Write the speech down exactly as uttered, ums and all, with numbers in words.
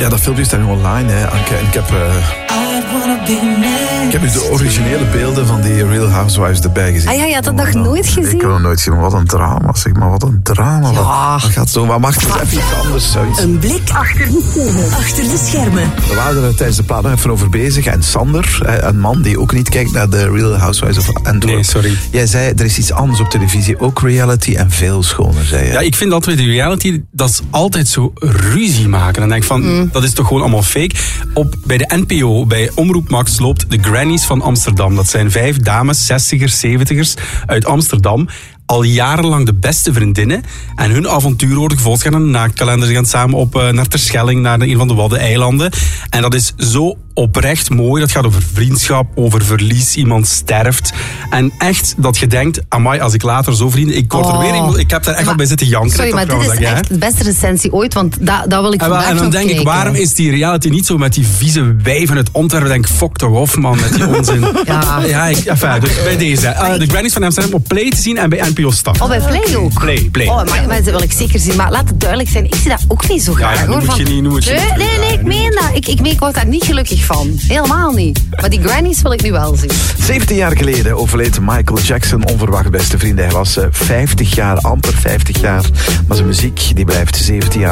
Ja, dat filmpje staat nu online, hè, Anke. En ik heb... Uh... Ik heb dus de originele beelden van die Real Housewives erbij gezien. Ah ja, je had dat nog nooit gezien? Ik heb nog nooit gezien. Wat een drama, zeg maar. Wat een drama. Ja. Wat, wat gaat zo? Wat mag het even iets anders? Zoiets. Een blik achter de schermen. Achter de schermen. We waren er tijdens de plaat nog even over bezig. En Sander, een man die ook niet kijkt naar de Real Housewives of Antwerp. Nee, sorry. Jij zei, er is iets anders op televisie. Ook reality en veel schoner, zei je. Ja, ik vind altijd die reality, dat is altijd zo ruzie maken. Dan denk ik van, mm. dat is toch gewoon allemaal fake. Op, bij de N P O, bij Omroep Max, loopt de Grannies van Amsterdam. Dat zijn vijf dames, zestigers, zeventigers uit Amsterdam. Al jarenlang de beste vriendinnen. En hun avontuur wordt gevolgd. Gaan een naaktkalender, ze gaan samen op uh, naar Terschelling, naar een van de Waddeneilanden. En dat is zo oprecht mooi. Dat gaat over vriendschap, over verlies. Iemand sterft. En echt dat je denkt, amai, als ik later zo vrienden... Ik, word er oh. weer, ik heb daar echt maar, al bij zitten janken. Sorry, maar dit is zeggen, echt de beste recensie ooit. Want dat, dat wil ik en, vandaag en dan nog denk kijken. ik, waarom is die reality niet zo met die vieze wijven uit Antwerpen? Denk ik, fuck toch off, man, met die onzin. ja. ja ik, enfin, dus bij deze. Uh, de Grannies van Amsterdam op Play te zien en bij N P O Staf. Oh, bij Play ook? Play, Play. Oh, maar, maar dat wil ik zeker zien. Maar laat het duidelijk zijn, ik zie dat ook niet zo graag. Ja, ja, hoor. moet Van, je niet, moet je nee, niet. nee, nee, ik meen dat. Ik, ik, ik word daar niet gelukkig van. Helemaal niet. Maar die Grannies wil ik nu wel zien. zeventien jaar geleden overleed Michael Jackson onverwacht, beste vrienden. Hij was uh, vijftig jaar, amper vijftig jaar. Maar zijn muziek die blijft zeventien jaar